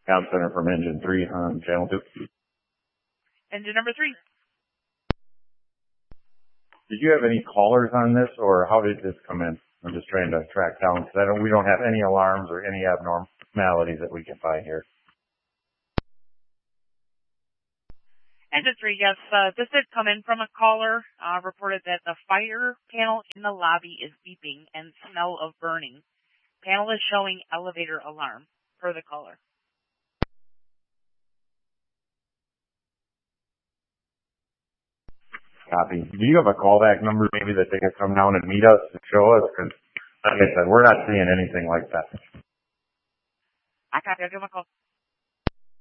Comm Center from Engine 3 on Channel 2. Engine number 3. Did you have any callers on this, or how did this come in? I'm just trying to track down, because we don't have any alarms or any abnormalities that we can find here. Engine 3, yes. This did come in from a caller, reported that the fire panel in the lobby is beeping and smell of burning. Panel is showing elevator alarm, per the caller. Copy. Do you have a callback number maybe that they could come down and meet us and show us? Because, like I said, we're not seeing anything like that. I copy. I'll give them a call.